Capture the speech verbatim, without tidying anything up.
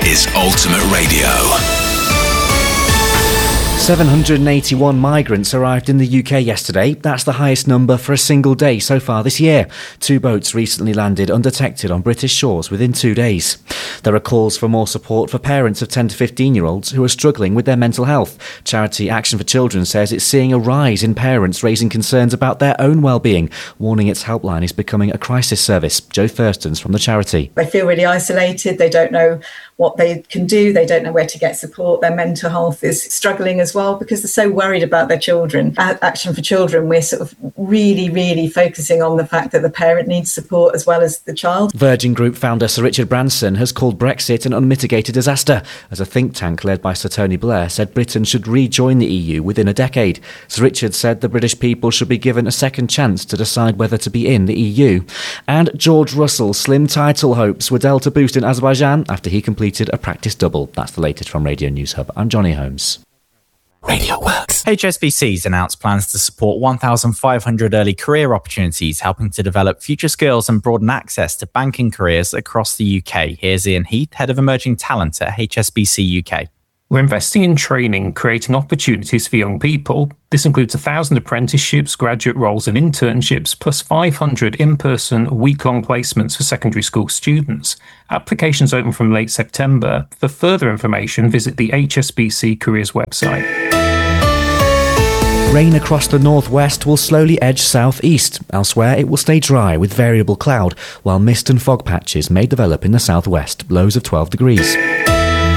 is Ultimate Radio. seven hundred eighty-one migrants arrived in the U K yesterday. That's the highest number for a single day so far this year. Two boats recently landed undetected on British shores within two days. There are calls for more support for parents of ten to fifteen-year-olds who are struggling with their mental health. Charity Action for Children says it's seeing a rise in parents raising concerns about their own well-being, warning its helpline is becoming a crisis service. Jo Thurston's from the charity. They feel really isolated. They don't know what they can do. They don't know where to get support. Their mental health is struggling as well because they're so worried about their children. At Action for Children, we're sort of really, really focusing on the fact that the parent needs support as well as the child. Virgin Group founder Sir Richard Branson has called Brexit an unmitigated disaster, as a think tank led by Sir Tony Blair said Britain should rejoin the E U within a decade. Sir Richard said the British people should be given a second chance to decide whether to be in the E U. And George Russell's slim title hopes were dealt a boost in Azerbaijan after he completed a practice double. That's the latest from Radio News Hub. I'm Johnny Holmes. Radio Works. H S B C's announced plans to support one thousand five hundred early career opportunities, helping to develop future skills and broaden access to banking careers across the U K. Here's Ian Heath, Head of Emerging Talent at H S B C U K. We're investing in training, creating opportunities for young people. This includes one thousand apprenticeships, graduate roles and internships, plus five hundred in-person, week-long placements for secondary school students. Applications open from late September. For further information, visit the H S B C Careers website. Rain across the northwest will slowly edge southeast. Elsewhere, it will stay dry with variable cloud, while mist and fog patches may develop in the southwest, lows of twelve degrees.